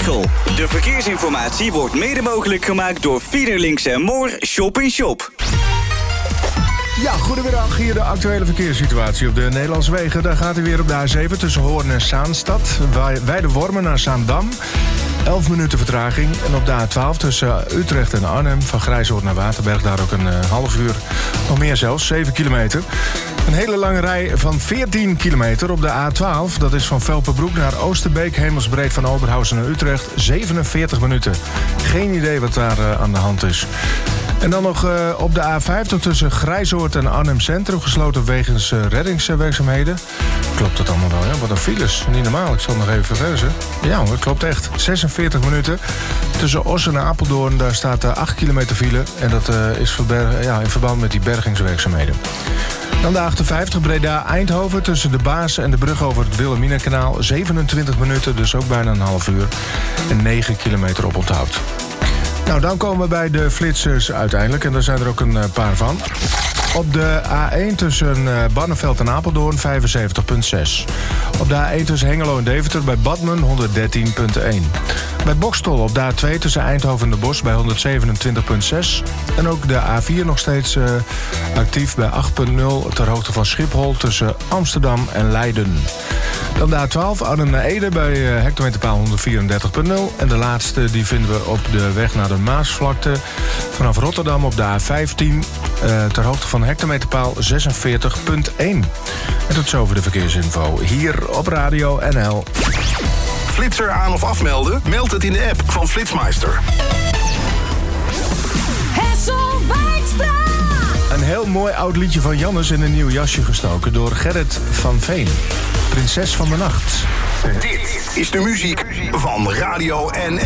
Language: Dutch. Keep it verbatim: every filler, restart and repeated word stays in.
Weghel. De verkeersinformatie wordt mede mogelijk gemaakt door Fiederlinks en Moor Shop in Shop. Ja, goedemiddag. Hier de actuele verkeerssituatie op de Nederlandse wegen. Daar gaat hij weer op de A zeven tussen Hoorn en Zaanstad. Weide-Wormen naar Zaandam. elf minuten vertraging. En op de A twaalf tussen Utrecht en Arnhem. Van Grijzoord naar Waterberg. Daar ook een uh, half uur. Nog meer zelfs. zeven kilometer. Een hele lange rij van veertien kilometer op de A twaalf. Dat is van Velperbroek naar Oosterbeek. Hemelsbreed van Oberhausen naar Utrecht. zevenenveertig minuten. Geen idee wat daar uh, aan de hand is. En dan nog uh, op de A vijftig tussen Grijzoord en Arnhem Centrum. Gesloten wegens uh, reddingswerkzaamheden. Klopt dat allemaal wel, ja? Wat een files. Niet normaal. Ik zal nog even verversen. Ja hoor, klopt echt. zesenveertig minuten. Tussen Ossen en Apeldoorn, daar staat uh, acht kilometer file. En dat uh, is verber- ja, in verband met die bergingswerkzaamheden. Dan de achtenvijftig Breda-Eindhoven tussen de Baas en de brug over het Wilhelminakanaal. zevenentwintig minuten, dus ook bijna een half uur. En negen kilometer op onthoud. Nou, dan komen we bij de flitsers uiteindelijk. En daar zijn er ook een uh, paar van. Op de A één tussen uh, Barneveld en Apeldoorn vijfenzeventig komma zes. Op de A één tussen Hengelo en Deventer bij Badmen honderddertien komma één. Bij Boxtel op de A twee tussen Eindhoven en de Bosch bij honderdzevenentwintig komma zes. En ook de A vier nog steeds uh, actief bij acht komma nul ter hoogte van Schiphol tussen Amsterdam en Leiden. Dan de A twaalf Arnhem naar Ede bij uh, hectometerpaal honderdvierendertig komma nul. En de laatste die vinden we op de weg naar de Maasvlakte vanaf Rotterdam op de A vijftien uh, ter hoogte van hectometerpaal zesenveertig komma één. En tot zover de verkeersinfo hier op Radio N L. Flitser aan of afmelden? Meld het in de app van Flitsmeister. Hessel Wijkstra! Een heel mooi oud liedje van Jannes in een nieuw jasje gestoken door Gerrit van Veen. Prinses van de Nacht. Dit is de muziek van Radio N